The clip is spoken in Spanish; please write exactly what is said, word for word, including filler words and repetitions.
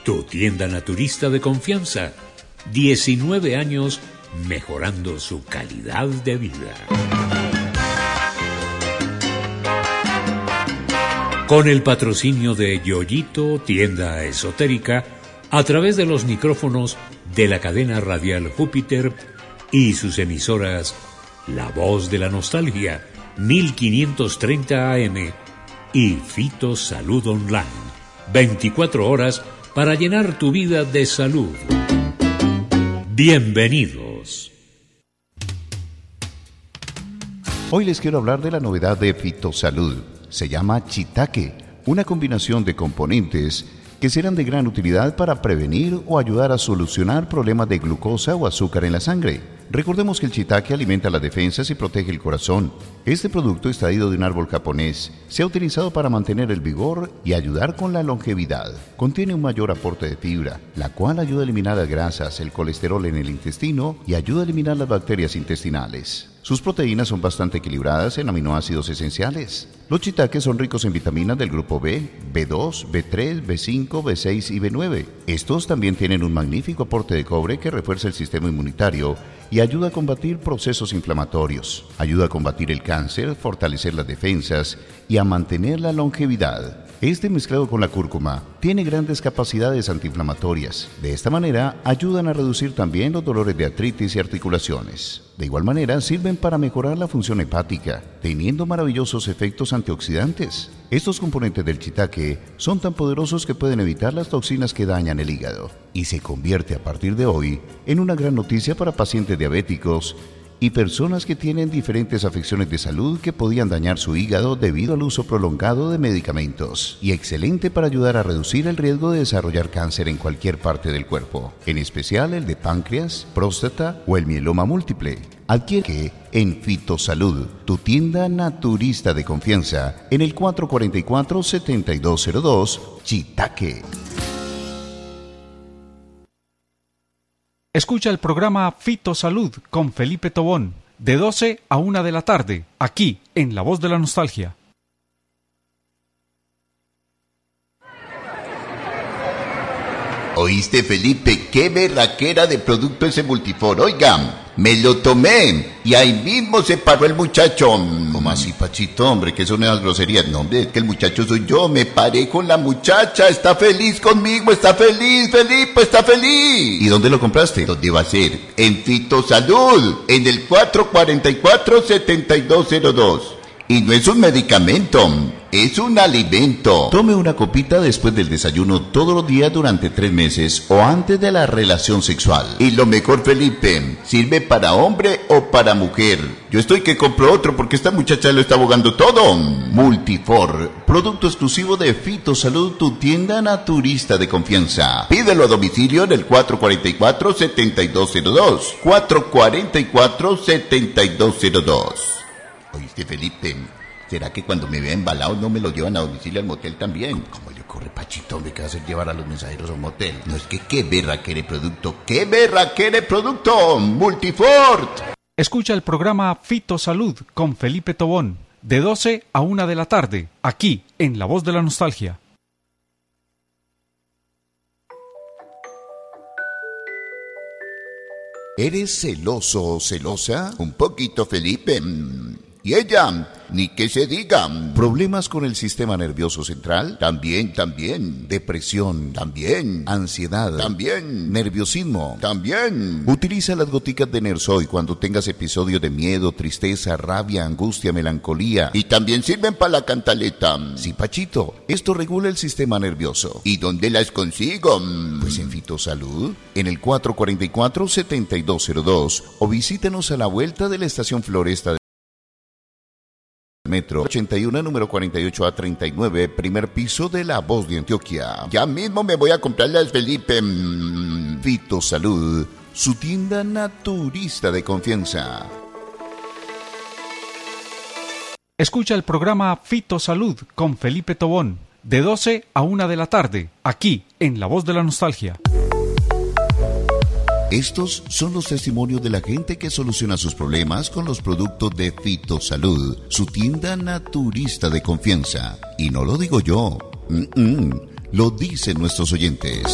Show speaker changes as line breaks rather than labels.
tu tienda naturista de confianza. diecinueve años mejorando su calidad de vida. Con el patrocinio de Yoyito, tienda esotérica, a través de los micrófonos de la cadena radial Júpiter y sus emisoras La Voz de la Nostalgia, mil quinientos treinta A M, y Fito Salud Online, veinticuatro horas para llenar tu vida de salud. Bienvenidos.
Hoy les quiero hablar de la novedad de Fitosalud. Se llama Shiitake, una combinación de componentes que serán de gran utilidad para prevenir o ayudar a solucionar problemas de glucosa o azúcar en la sangre. Recordemos que el shiitake alimenta las defensas y protege el corazón. Este producto extraído de un árbol japonés se ha utilizado para mantener el vigor y ayudar con la longevidad. Contiene un mayor aporte de fibra, la cual ayuda a eliminar las grasas, el colesterol en el intestino y ayuda a eliminar las bacterias intestinales. Sus proteínas son bastante equilibradas en aminoácidos esenciales. Los shiitakes son ricos en vitaminas del grupo B, B dos, B tres, B cinco, B seis y B nueve. Estos también tienen un magnífico aporte de cobre que refuerza el sistema inmunitario y ayuda a combatir procesos inflamatorios. Ayuda a combatir el cáncer, fortalecer las defensas y a mantener la longevidad. Este mezclado con la cúrcuma tiene grandes capacidades antiinflamatorias. De esta manera ayudan a reducir también los dolores de artritis y articulaciones. De igual manera sirven para mejorar la función hepática, teniendo maravillosos efectos antioxidantes. Estos componentes del shiitake son tan poderosos que pueden evitar las toxinas que dañan el hígado y se convierte a partir de hoy en una gran noticia para pacientes diabéticos y personas que tienen diferentes afecciones de salud que podían dañar su hígado debido al uso prolongado de medicamentos, y excelente para ayudar a reducir el riesgo de desarrollar cáncer en cualquier parte del cuerpo, en especial el de páncreas, próstata o el mieloma múltiple. Adquiere en Fitosalud, tu tienda naturista de confianza, en el cuatro cuatro cuatro, siete dos cero dos, Shiitake.
Escucha el programa Fitosalud con Felipe Tobón, de doce a una de la tarde, aquí en La Voz de la Nostalgia.
¿Oíste, Felipe? ¡Qué berraquera de producto ese Multifor! Oigan, me lo tomé y ahí mismo se paró el muchacho. ¿Cómo así, Pachito? Hombre, que son esas groserías. No, hombre, es que el muchacho soy yo. Me paré con la muchacha. Está feliz conmigo. Está feliz, Felipe. Está feliz.
¿Y dónde lo compraste?
¿Dónde va a ser? En Fitosalud, en el cuatro cuatro cuatro, siete dos cero dos. Y no es un medicamento, es un alimento.
Tome una copita después del desayuno todos los días durante tres meses o antes de la relación sexual.
Y lo mejor, Felipe, sirve para hombre o para mujer. Yo estoy que compro otro porque esta muchacha lo está abogando todo.
Multifor, producto exclusivo de Fitosalud, tu tienda naturista de confianza.
Pídelo a domicilio en el cuatro cuatro cuatro, siete dos cero dos. cuatro cuatro cuatro, siete dos cero dos. ¿Oíste, Felipe? ¿Será que cuando me vea embalado no me lo llevan a domicilio al motel también?
¿Cómo le ocurre, Pachito? ¿Me qué va a hacer llevar a los mensajeros a un motel?
No, es que qué berraquere producto, qué berraquere producto, Multifort.
Escucha el programa Fitosalud con Felipe Tobón, de doce a una de la tarde, aquí en La Voz de la Nostalgia.
¿Eres celoso o celosa? Un poquito, Felipe. ¿Y ella? Ni que se diga.
¿Problemas con el sistema nervioso central?
También, también.
¿Depresión?
También.
¿Ansiedad?
También.
¿Nerviosismo?
También.
Utiliza las goticas de Nersoy cuando tengas episodios de miedo, tristeza, rabia, angustia, melancolía.
Y también sirven para la cantaleta.
Sí, Pachito. Esto regula el sistema nervioso.
¿Y dónde las consigo?
Pues en Fitosalud, en el cuatro cuatro cuatro, siete dos cero dos, o visítenos a la vuelta de la estación Floresta de Metro ochenta y uno, número cuarenta y ocho A treinta y nueve, primer piso de La Voz de Antioquia.
Ya mismo me voy a comprarlas, Felipe.
Fitosalud, su tienda naturista de confianza.
Escucha el programa Fitosalud con Felipe Tobón, de doce a una de la tarde, aquí en La Voz de la Nostalgia.
Estos son los testimonios de la gente que soluciona sus problemas con los productos de Fitosalud, su tienda naturista de confianza. Y no lo digo yo, Mm-mm. lo dicen nuestros oyentes.